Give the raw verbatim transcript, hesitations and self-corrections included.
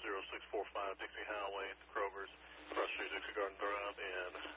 zero six four five Dixie Highway, Kroger's, across the street, Dixie Garden Drive, and